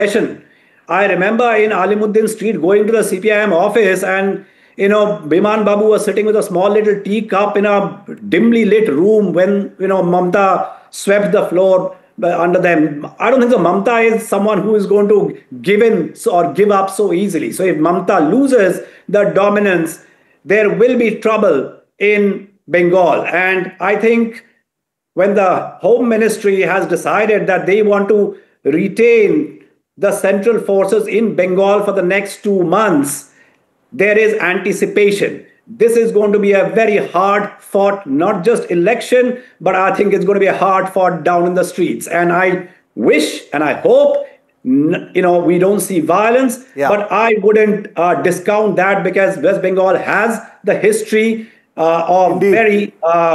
session. I remember in Alimuddin Street going to the CPIM office, and Biman Babu was sitting with a small little teacup in a dimly lit room when Mamta swept the floor under them. I don't think so. Mamta is someone who is going to give in or give up so easily. So if Mamta loses the dominance, there will be trouble in Bengal. And I think when the Home Ministry has decided that they want to retain the central forces in Bengal for the next 2 months, there is anticipation. This is going to be a very hard fought, not just election, but I think it's going to be a hard fought down in the streets. And I wish and I hope we don't see violence, but I wouldn't discount that, because West Bengal has the history of very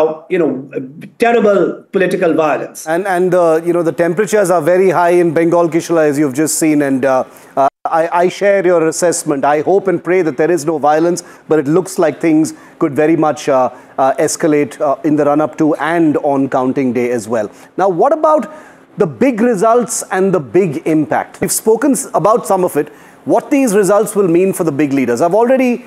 terrible political violence. And the temperatures are very high in Bengal, Kishala, as you've just seen, and I share your assessment. I hope and pray that there is no violence, but it looks like things could very much escalate in the run-up to and on counting day as well. Now, what about the big results and the big impact? We've spoken about some of it, what these results will mean for the big leaders. I've already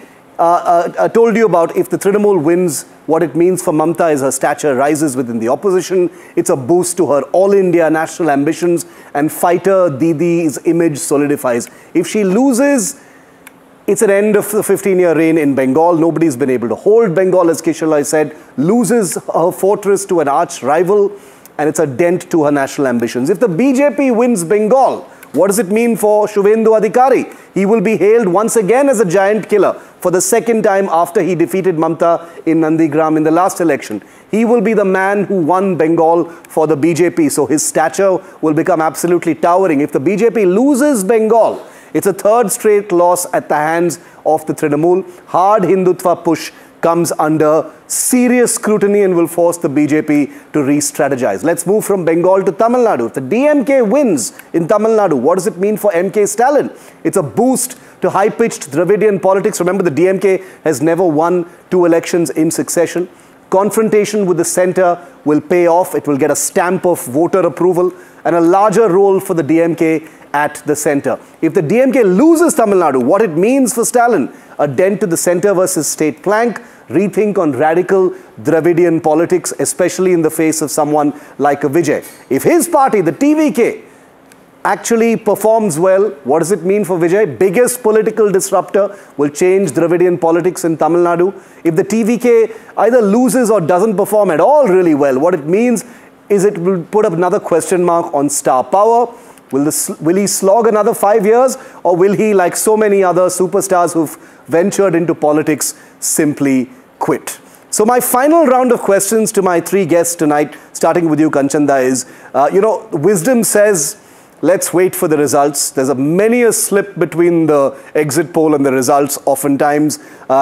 told you about if the Trinamool wins, what it means for Mamta is her stature rises within the opposition. It's a boost to her all-India national ambitions, and fighter Didi's image solidifies. If she loses, it's an end of the 15-year reign in Bengal. Nobody's been able to hold Bengal, as Kishalai said, loses her fortress to an arch rival, and it's a dent to her national ambitions. If the BJP wins Bengal, what does it mean for Shubhendu Adhikari? He will be hailed once again as a giant killer for the second time after he defeated Mamta in Nandigram in the last election. He will be the man who won Bengal for the BJP, so his stature will become absolutely towering. If the BJP loses Bengal, it's a third straight loss at the hands of the Trinamool. Hard Hindutva push comes under serious scrutiny and will force the BJP to re-strategize. Let's move from Bengal to Tamil Nadu. If the DMK wins in Tamil Nadu, what does it mean for MK Stalin? It's a boost to high-pitched Dravidian politics. Remember, the DMK has never won 2 elections in succession. Confrontation with the centre will pay off. It will get a stamp of voter approval and a larger role for the DMK at the centre. If the DMK loses Tamil Nadu, what it means for Stalin? A dent to the centre versus state plank, rethink on radical Dravidian politics, especially in the face of someone like a Vijay. If his party, the TVK, actually performs well, what does it mean for Vijay? Biggest political disruptor, will change Dravidian politics in Tamil Nadu. If the TVK either loses or doesn't perform at all really well, what it means is it will put up another question mark on star power. Will he slog another 5 years, or will he, like so many other superstars who've ventured into politics, simply quit? So my final round of questions to my 3 guests tonight, starting with you, Kanchanda, is, wisdom says, let's wait for the results. There's many a slip between the exit poll and the results oftentimes.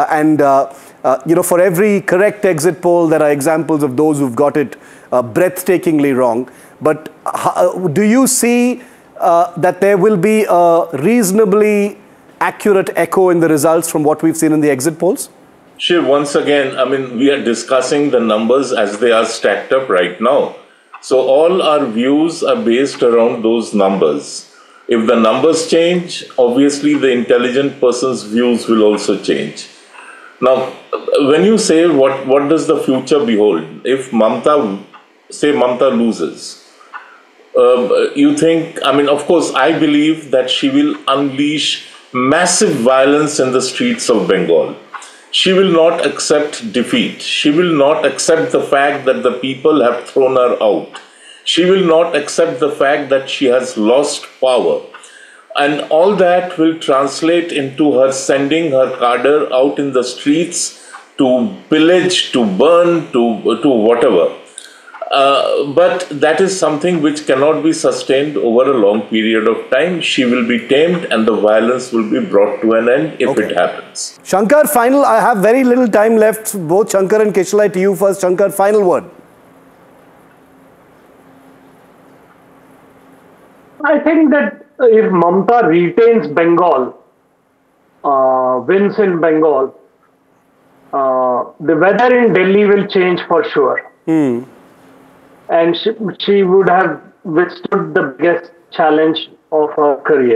For every correct exit poll, there are examples of those who've got it breathtakingly wrong. But do you see that there will be a reasonably accurate echo in the results from what we've seen in the exit polls? Shiv, once again, we are discussing the numbers as they are stacked up right now. So all our views are based around those numbers. If the numbers change, obviously the intelligent person's views will also change. Now, when you say what does the future behold? If Mamta loses, you think, of course, I believe that she will unleash massive violence in the streets of Bengal. She will not accept defeat. She will not accept the fact that the people have thrown her out. She will not accept the fact that she has lost power. And all that will translate into her sending her cadre out in the streets to pillage, to burn, to whatever. But that is something which cannot be sustained over a long period of time. She will be tamed and the violence will be brought to an end if it happens. Shankar, final. I have very little time left. Both Shankar and Kishalai, to you first. Shankar, final word. I think that if Mamta retains Bengal, wins in Bengal, the weather in Delhi will change for sure. And she would have withstood the biggest challenge of her career.